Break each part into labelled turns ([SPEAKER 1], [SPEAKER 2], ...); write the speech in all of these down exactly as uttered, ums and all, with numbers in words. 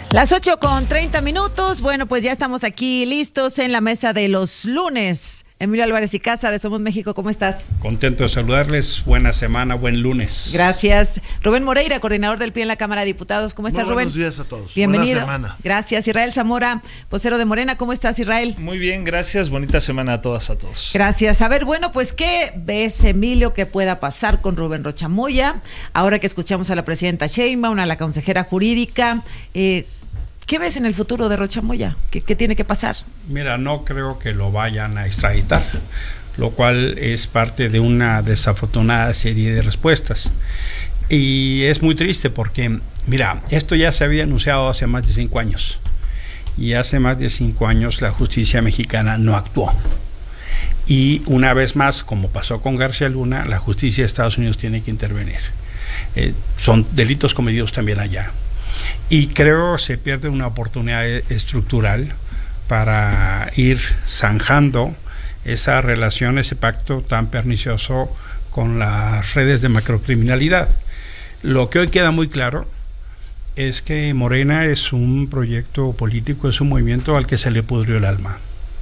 [SPEAKER 1] Las ocho con treinta minutos, bueno, pues ya estamos aquí listos en la mesa de los lunes. Emilio Álvarez y Casa de Somos México, ¿cómo estás?
[SPEAKER 2] Contento de saludarles, buena semana, buen lunes.
[SPEAKER 1] Gracias. Rubén Moreira, coordinador del P R I en la Cámara de Diputados, ¿cómo estás,
[SPEAKER 3] Muy
[SPEAKER 1] Rubén?
[SPEAKER 3] Buenos días a todos.
[SPEAKER 1] Bienvenido.
[SPEAKER 3] Buena semana.
[SPEAKER 1] Gracias. Israel Zamora, vocero de Morena, ¿cómo estás, Israel?
[SPEAKER 4] Muy bien, gracias, bonita semana a todas, a todos.
[SPEAKER 1] Gracias. A ver, bueno, pues, ¿qué ves, Emilio, que pueda pasar con Rubén Rocha Moya? Ahora que escuchamos a la presidenta Sheinbaum, a la consejera jurídica, eh, ¿qué ves en el futuro de Rocha Moya? ¿Qué, qué tiene que pasar?
[SPEAKER 2] Mira, no creo que lo vayan a extraditar, lo cual es parte de una desafortunada serie de respuestas. Y es muy triste porque, mira, esto ya se había anunciado hace más de cinco años. Y hace más de cinco años la justicia mexicana no actuó. Y una vez más, como pasó con García Luna, la justicia de Estados Unidos tiene que intervenir. Eh, son delitos cometidos también allá. Y creo que se pierde una oportunidad estructural para ir zanjando esa relación, ese pacto tan pernicioso con las redes de macrocriminalidad. Lo que hoy queda muy claro es que Morena es un proyecto político, es un movimiento al que se le pudrió el alma.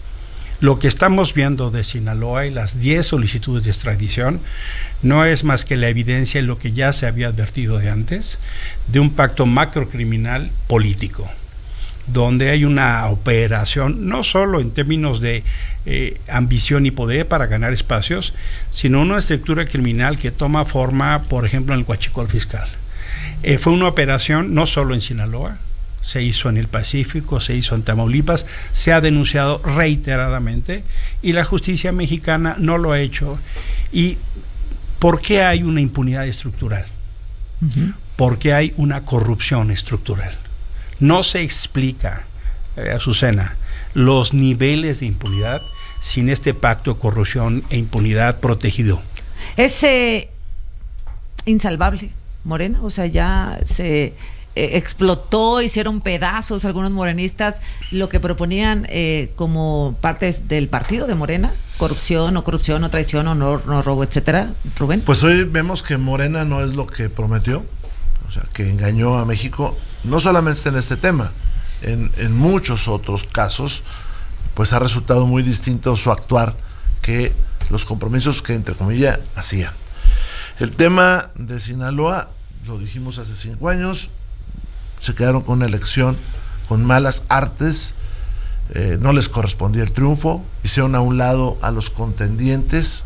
[SPEAKER 2] Lo que estamos viendo de Sinaloa y las diez solicitudes de extradición no es más que la evidencia de lo que ya se había advertido de antes, de un pacto macrocriminal político, donde hay una operación no solo en términos de eh, ambición y poder para ganar espacios, sino una estructura criminal que toma forma, por ejemplo, en el huachicol fiscal. Eh, fue una operación no solo en Sinaloa, se hizo en el Pacífico, se hizo en Tamaulipas, se ha denunciado reiteradamente y la justicia mexicana no lo ha hecho. ¿Y por qué hay una impunidad estructural? Uh-huh. Porque hay una corrupción estructural. No se explica, eh, Azucena, los niveles de impunidad sin este pacto de corrupción e impunidad protegido.
[SPEAKER 1] Es eh, insalvable, Morena, o sea, ya se eh, explotó, hicieron pedazos algunos morenistas lo que proponían eh, como parte del partido de Morena, corrupción, no corrupción, no traición, o no, no robo, etcétera. Rubén.
[SPEAKER 3] Pues hoy vemos que Morena no es lo que prometió, o sea, que engañó a México. No solamente en este tema, en, en muchos otros casos, pues ha resultado muy distinto su actuar que los compromisos que, entre comillas, hacían. El tema de Sinaloa, lo dijimos hace cinco años, se quedaron con una elección con malas artes, eh, no les correspondía el triunfo, hicieron a un lado a los contendientes.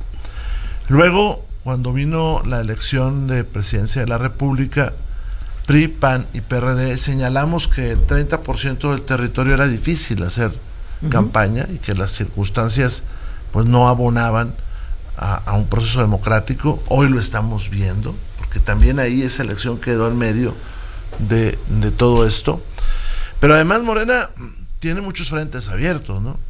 [SPEAKER 3] Luego, cuando vino la elección de presidencia de la República, P R I, P A N y P R D señalamos que el treinta por ciento del territorio era difícil hacer uh-huh. campaña y que las circunstancias pues no abonaban a, a un proceso democrático. Hoy lo estamos viendo, porque también ahí esa elección quedó en medio de, de todo esto. Pero además Morena tiene muchos frentes abiertos, ¿no?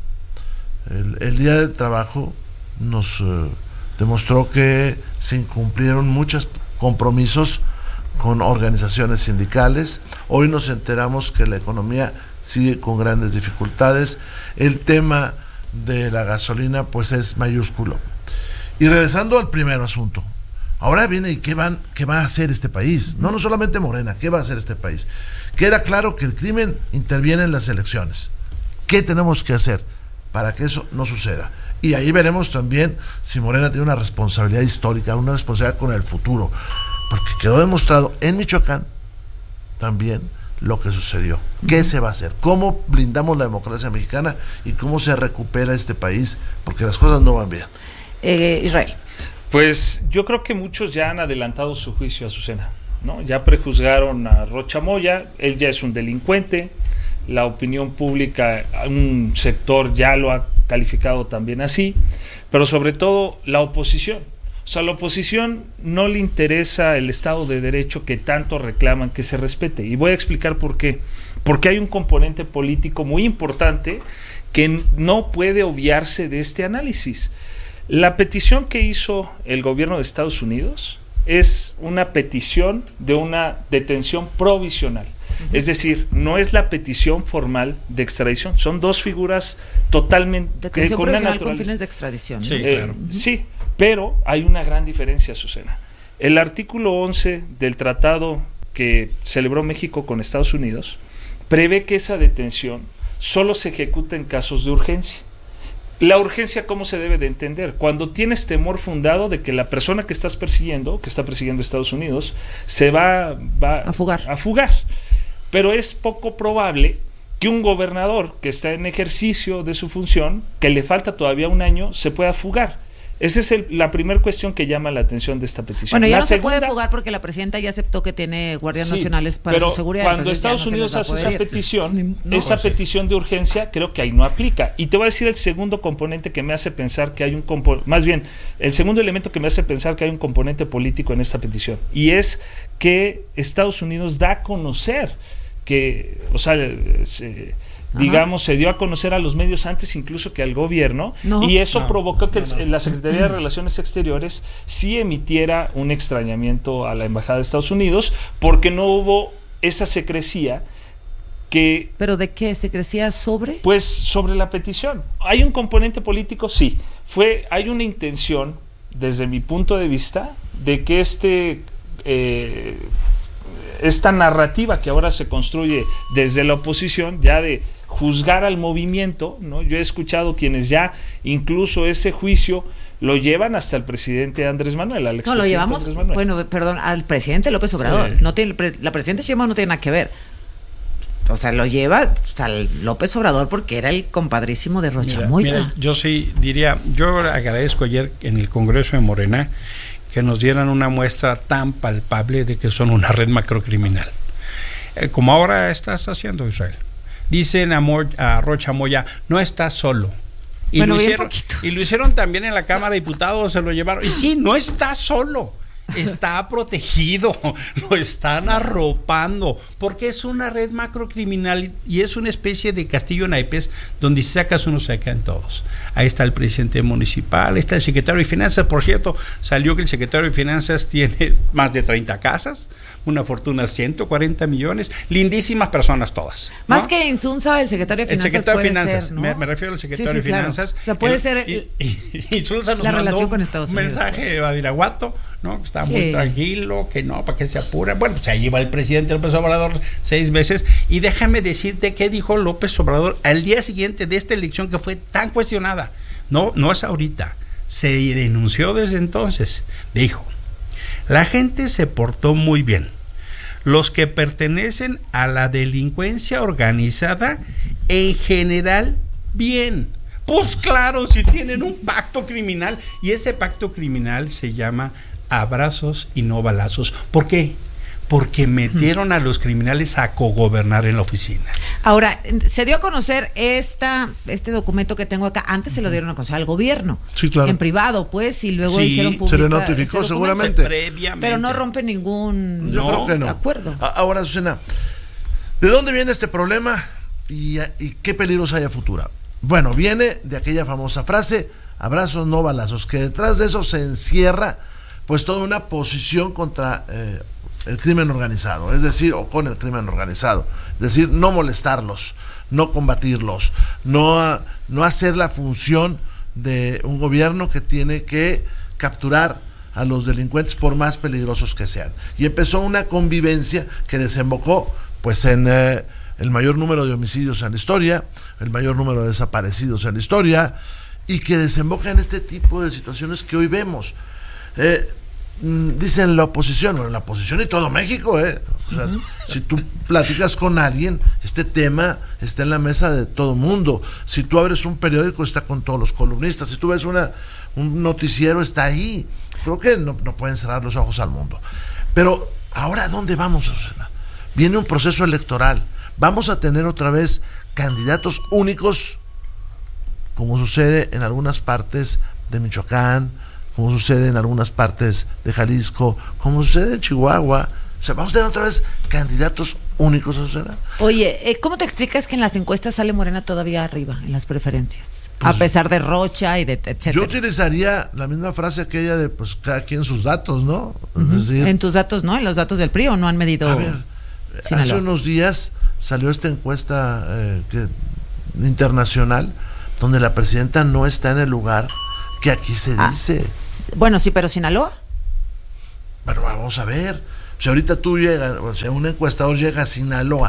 [SPEAKER 3] El, el Día del Trabajo nos eh, demostró que se incumplieron muchos compromisos con organizaciones sindicales. Hoy nos enteramos que la economía sigue con grandes dificultades. El tema de la gasolina pues es mayúsculo. Y regresando al primer asunto, ahora viene y qué van, qué va a hacer este país. No, no solamente Morena, ¿qué va a hacer este país? Queda claro que el crimen interviene en las elecciones. ¿Qué tenemos que hacer para que eso no suceda? Y ahí veremos también si Morena tiene una responsabilidad histórica, una responsabilidad con el futuro. Porque quedó demostrado en Michoacán también lo que sucedió. ¿Qué se va a hacer? ¿Cómo blindamos la democracia mexicana y cómo se recupera este país? Porque las cosas no van bien.
[SPEAKER 1] Eh, Israel.
[SPEAKER 4] Pues yo creo que muchos ya han adelantado su juicio, Azucena, ¿no? Ya prejuzgaron a Rocha Moya, él ya es un delincuente, la opinión pública, un sector ya lo ha calificado también así, pero sobre todo la oposición. O sea, a la oposición no le interesa el Estado de Derecho que tanto reclaman que se respete. Y voy a explicar por qué. Porque hay un componente político muy importante que no puede obviarse de este análisis. La petición que hizo el gobierno de Estados Unidos es una petición de una detención provisional. Uh-huh. Es decir, no es la petición formal de extradición. Son dos figuras totalmente...
[SPEAKER 1] Detención
[SPEAKER 4] con
[SPEAKER 1] provisional
[SPEAKER 4] una
[SPEAKER 1] con fines de extradición, ¿no?
[SPEAKER 2] Sí,
[SPEAKER 4] eh,
[SPEAKER 2] claro.
[SPEAKER 4] Uh-huh. Sí. Pero hay una gran diferencia, Azucena. El artículo once del tratado que celebró México con Estados Unidos prevé que esa detención solo se ejecuta en casos de urgencia. La urgencia, ¿cómo se debe de entender? Cuando tienes temor fundado de que la persona que estás persiguiendo, que está persiguiendo a Estados Unidos, se va, va
[SPEAKER 1] a fugar.
[SPEAKER 4] a fugar. Pero es poco probable que un gobernador que está en ejercicio de su función, que le falta todavía un año, se pueda fugar. Esa es el, la primera cuestión que llama la atención de esta petición.
[SPEAKER 1] Bueno, ya
[SPEAKER 4] la
[SPEAKER 1] no
[SPEAKER 4] segunda,
[SPEAKER 1] se puede fugar porque la presidenta ya aceptó que tiene guardias
[SPEAKER 4] sí,
[SPEAKER 1] nacionales para
[SPEAKER 4] pero
[SPEAKER 1] su seguridad.
[SPEAKER 4] Cuando Estados
[SPEAKER 1] no
[SPEAKER 4] Unidos hace esa
[SPEAKER 1] ir.
[SPEAKER 4] petición,
[SPEAKER 1] no,
[SPEAKER 4] esa
[SPEAKER 2] pues sí.
[SPEAKER 4] petición de urgencia, creo que ahí no aplica. Y te voy a decir el segundo componente que me hace pensar que hay un compo- más bien, el segundo elemento que me hace pensar que hay un componente político en esta petición. Y es que Estados Unidos da a conocer que, o sea, se, digamos, se dio a conocer a los medios antes incluso que al gobierno,
[SPEAKER 1] no.
[SPEAKER 4] y eso
[SPEAKER 2] no,
[SPEAKER 4] provocó que
[SPEAKER 2] no, no.
[SPEAKER 4] la Secretaría de Relaciones Exteriores sí emitiera un extrañamiento a la Embajada de Estados Unidos, porque no hubo esa secrecía que...
[SPEAKER 1] ¿Pero de qué? ¿Se crecía sobre?
[SPEAKER 4] Pues sobre la petición. ¿Hay un componente político? Sí. Fue, hay una intención, desde mi punto de vista, de que este... Eh, esta narrativa que ahora se construye desde la oposición, ya de juzgar al movimiento, ¿no? Yo he escuchado quienes ya incluso ese juicio lo llevan hasta el presidente Andrés Manuel, al
[SPEAKER 1] No, lo llevamos,
[SPEAKER 4] Andrés Manuel.
[SPEAKER 1] bueno, perdón, al presidente López Obrador.
[SPEAKER 2] Sí.
[SPEAKER 1] No tiene, la presidenta Sheinbaum no tiene nada que ver. O sea, lo lleva o sea, López Obrador porque era el compadrísimo de Rocha Moya.
[SPEAKER 2] Mira, yo sí diría, yo agradezco ayer en el Congreso de Morena que nos dieran una muestra tan palpable de que son una red macrocriminal. Eh, como ahora estás haciendo, Israel. Dicen a, Mo, a Rocha Moya, no estás solo. Y,
[SPEAKER 1] bueno,
[SPEAKER 2] lo
[SPEAKER 1] bien
[SPEAKER 2] hicieron,
[SPEAKER 1] poquitos.
[SPEAKER 2] y lo hicieron también en la Cámara de Diputados, se lo llevaron. Y sí, no está solo. Está protegido, lo están arropando, porque es una red macrocriminal y es una especie de castillo naipes donde si sacas uno sacan todos. Ahí está el presidente municipal, ahí está el secretario de Finanzas, por cierto, salió que el secretario de Finanzas tiene más de treinta casas, una fortuna de ciento cuarenta millones, lindísimas personas todas, ¿no?
[SPEAKER 1] Más que Insunza, el secretario de
[SPEAKER 2] El
[SPEAKER 1] Finanzas
[SPEAKER 2] secretario de
[SPEAKER 1] puede
[SPEAKER 2] Finanzas,
[SPEAKER 1] ser, ¿no?
[SPEAKER 2] me, me refiero al secretario
[SPEAKER 1] Sí, sí,
[SPEAKER 2] de Finanzas.
[SPEAKER 1] claro. O sea, puede
[SPEAKER 2] el,
[SPEAKER 1] ser
[SPEAKER 2] y, y, y Insulza nos
[SPEAKER 1] la
[SPEAKER 2] mandó
[SPEAKER 1] relación con Estados
[SPEAKER 2] un
[SPEAKER 1] Unidos.
[SPEAKER 2] mensaje de Badiraguato, ¿no? Que está
[SPEAKER 1] Sí.
[SPEAKER 2] muy tranquilo, que no, para que se apura. Bueno, pues ahí va el presidente López Obrador seis veces. Y déjame decirte qué dijo López Obrador al día siguiente de esta elección que fue tan cuestionada. No, no es ahorita. Se denunció desde entonces. Dijo, la gente se portó muy bien. Los que pertenecen a la delincuencia organizada, en general, bien. Pues claro, si tienen un pacto criminal, y ese pacto criminal se llama abrazos y no balazos. ¿Por qué? Porque metieron a los criminales a cogobernar en la oficina.
[SPEAKER 1] Ahora, se dio a conocer esta, este documento que tengo acá. Antes se lo dieron a conocer al gobierno.
[SPEAKER 3] Sí, claro.
[SPEAKER 1] En privado, pues, y luego
[SPEAKER 3] Sí,
[SPEAKER 1] hicieron pública.
[SPEAKER 3] se le notificó
[SPEAKER 1] este documento.
[SPEAKER 3] seguramente.
[SPEAKER 2] Previamente.
[SPEAKER 1] Pero no rompe ningún
[SPEAKER 3] Yo creo que no.
[SPEAKER 1] acuerdo.
[SPEAKER 3] A- Ahora, Susana, ¿de dónde viene este problema y, y qué peligros hay a futuro? Bueno, viene de aquella famosa frase, abrazos no balazos, que detrás de eso se encierra pues toda una posición contra eh, el crimen organizado, es decir, o con el crimen organizado, es decir, no molestarlos, no combatirlos, no, no hacer la función de un gobierno que tiene que capturar a los delincuentes por más peligrosos que sean. Y empezó una convivencia que desembocó pues en eh, el mayor número de homicidios en la historia, el mayor número de desaparecidos en la historia, y que desemboca en este tipo de situaciones que hoy vemos. Eh, dicen la oposición, bueno, la oposición y todo México, eh. O sea, uh-huh. Si tú platicas con alguien, este tema está en la mesa de todo mundo. Si tú abres un periódico, está con todos los columnistas. Si tú ves una, un noticiero, está ahí. Creo que no, no pueden cerrar los ojos al mundo. Pero, ¿ahora a dónde vamos, Susana? Viene un proceso electoral. Vamos a tener otra vez candidatos únicos, como sucede en algunas partes de Michoacán, como sucede en algunas partes de Jalisco, como sucede en Chihuahua. O sea, vamos a tener otra vez candidatos únicos, Susana.
[SPEAKER 1] Oye, eh, ¿cómo te explicas que en las encuestas sale Morena todavía arriba, en las preferencias? Pues, a pesar de Rocha y de etcétera.
[SPEAKER 3] Yo utilizaría la misma frase aquella de, pues, cada quien sus datos, ¿no?
[SPEAKER 1] Uh-huh.
[SPEAKER 3] Es decir,
[SPEAKER 1] en tus datos, ¿no? En los datos del P R I, ¿o no han medido?
[SPEAKER 3] A ver, Sinaloa. Hace unos días salió esta encuesta eh, que, internacional, donde la presidenta no está en el lugar que aquí se dice.
[SPEAKER 1] Ah, bueno, sí, pero Sinaloa.
[SPEAKER 3] Bueno, vamos a ver. Si ahorita tú llegas, o sea, un encuestador llega a Sinaloa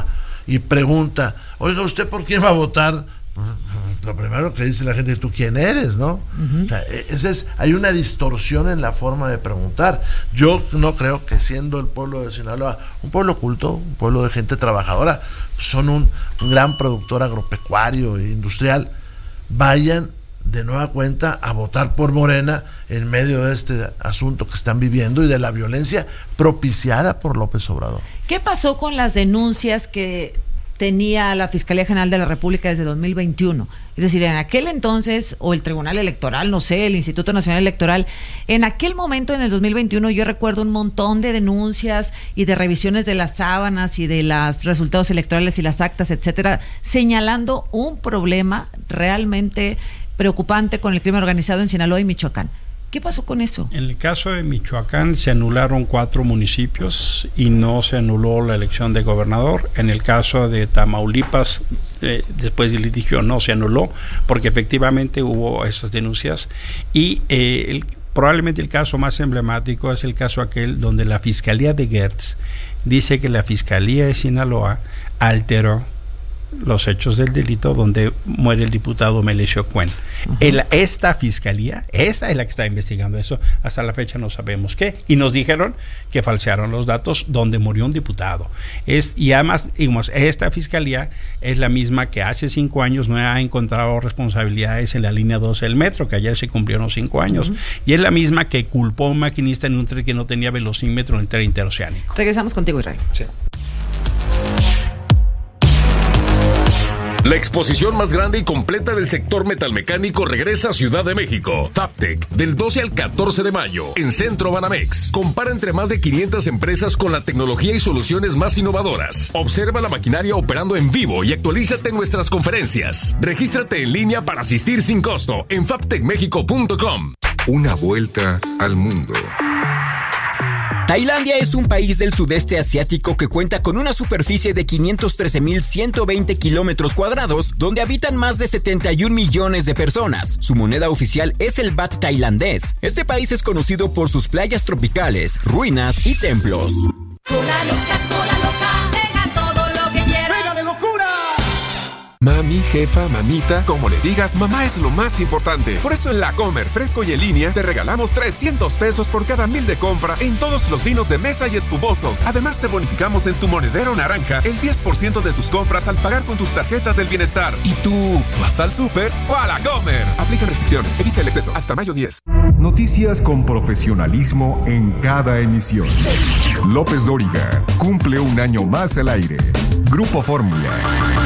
[SPEAKER 3] y pregunta, oiga, ¿usted por quién va a votar? Lo primero que dice la gente, ¿tú quién eres? ¿No? Uh-huh. O sea, ese es, hay una distorsión en la forma de preguntar. Yo no creo que, siendo el pueblo de Sinaloa un pueblo culto, un pueblo de gente trabajadora, son un, un gran productor agropecuario e industrial, vayan de nueva cuenta a votar por Morena en medio de este asunto que están viviendo y de la violencia propiciada por López Obrador.
[SPEAKER 1] ¿Qué pasó con las denuncias que tenía la Fiscalía General de la República desde dos mil veintiuno? Es decir, en aquel entonces, o el Tribunal Electoral, no sé, el Instituto Nacional Electoral, en aquel momento, en el dos mil veintiuno, yo recuerdo un montón de denuncias y de revisiones de las sábanas y de los resultados electorales y las actas, etcétera, señalando un problema realmente preocupante con el crimen organizado en Sinaloa y Michoacán. ¿Qué pasó con eso?
[SPEAKER 2] En el caso de Michoacán se anularon cuatro municipios y no se anuló la elección de gobernador. En el caso de Tamaulipas, eh, después del litigio no se anuló porque efectivamente hubo esas denuncias. Y eh, el, probablemente el caso más emblemático es el caso aquel donde la Fiscalía de Gertz dice que la Fiscalía de Sinaloa alteró los hechos del delito donde muere el diputado Melesio Cuen. Uh-huh. El, esta fiscalía, esta es la que está investigando eso. Hasta la fecha no sabemos qué. Y nos dijeron que falsearon los datos donde murió un diputado. Es, y además, digamos, esta fiscalía es la misma que hace cinco años no ha encontrado responsabilidades en la línea doce del metro, que ayer se cumplieron cinco años. Uh-huh. Y es la misma que culpó a un maquinista en un tren que no tenía velocímetro en el tren interoceánico.
[SPEAKER 1] Regresamos contigo, Israel.
[SPEAKER 4] Sí.
[SPEAKER 5] La exposición más grande y completa del sector metalmecánico regresa a Ciudad de México. Fabtech, del doce al catorce de mayo, en Centro Banamex. Compara entre más de quinientas empresas con la tecnología y soluciones más innovadoras. Observa la maquinaria operando en vivo y actualízate en nuestras conferencias. Regístrate en línea para asistir sin costo en fabtech mexico punto com.
[SPEAKER 6] Una vuelta al mundo.
[SPEAKER 7] Tailandia es un país del sudeste asiático que cuenta con una superficie de quinientos trece mil ciento veinte kilómetros cuadrados, donde habitan más de setenta y un millones de personas. Su moneda oficial es el baht tailandés. Este país es conocido por sus playas tropicales, ruinas y templos.
[SPEAKER 8] Cola loca, cola loca, deja todo lo que quieras.
[SPEAKER 9] ¡Venga de locura!
[SPEAKER 6] Mami, jefa, mamita, como le digas, mamá es lo más importante. Por eso en La Comer, fresco y en línea, te regalamos trescientos pesos por cada mil de compra en todos los vinos de mesa y espumosos. Además, te bonificamos en tu monedero naranja el diez por ciento de tus compras al pagar con tus tarjetas del bienestar. ¿Y tú vas al súper o a La Comer? Aplica restricciones, evita el exceso. Hasta mayo diez.
[SPEAKER 10] Noticias con profesionalismo en cada emisión. López Dóriga cumple un año más al aire. Grupo Fórmula.